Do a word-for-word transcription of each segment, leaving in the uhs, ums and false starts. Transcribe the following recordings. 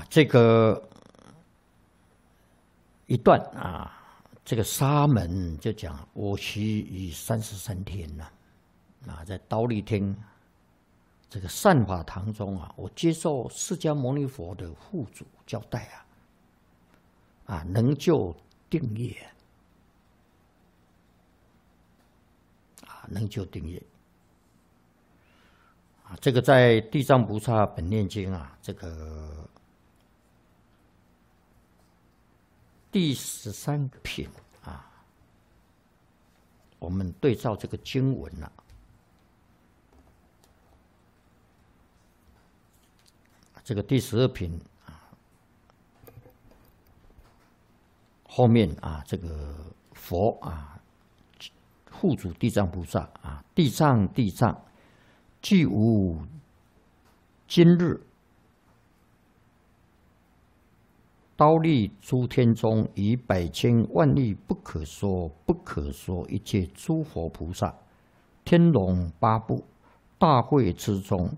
这个一段啊，这个沙门就讲我须于三十三天呐，啊，在忉利天这个善法堂中啊，我接受释迦牟尼佛的护主交代啊，啊，能救定业啊，能救定业啊，这个在《地藏菩萨本愿经》啊，这个第十三个品啊，我们对照这个经文啊，这个第十二品啊，后面啊，这个佛啊，护主地藏菩萨啊，地藏地藏，既无今日。忉利诸天中，以百千万亿不可说不可说一切诸佛菩萨、天龙八部、大会之中，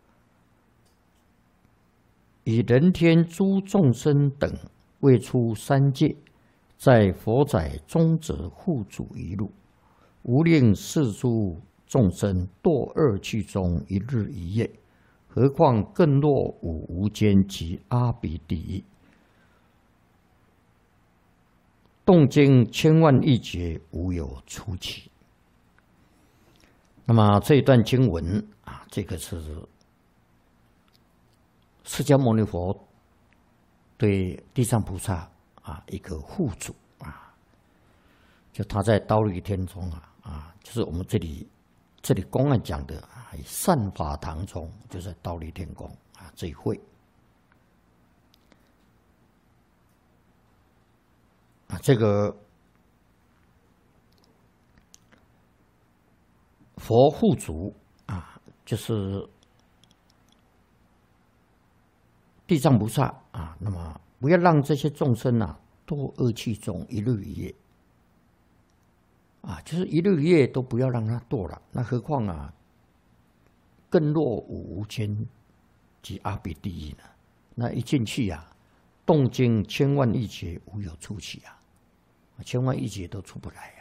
以人天诸众生等未出三界，在佛载中者护主一路，无令世诸众生堕恶趣中一日一夜，何况更落五无间及阿鼻地狱。动经千万亿劫，无有出期。那么这一段经文啊，这个是释迦牟尼佛对地藏菩萨啊一个护主啊，就他在忉利天中啊啊，就是我们这里这里公案讲的啊，善法堂中，就是在忉利天宫啊这一会。啊，这个佛护主啊，就是地藏菩萨啊。那么不要让这些众生啊堕恶趣中一日一夜啊，就是一日一夜都不要让他堕了。那何况啊，更落五无间及阿鼻地狱呢？那一进去啊，动经千万亿劫，无有出期啊。千万亿劫都出不来呀、